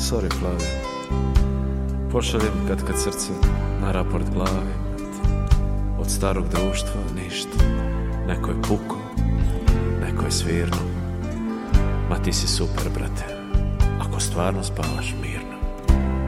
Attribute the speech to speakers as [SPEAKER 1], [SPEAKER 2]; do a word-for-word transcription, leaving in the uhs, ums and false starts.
[SPEAKER 1] sorry Flavio. Pošaljem kad kad srce na raport glavi. Od starog društva ništa. Neko je puko, neko je svirno. Ma ti si super, brate. Ako stvarno spavaš mirno.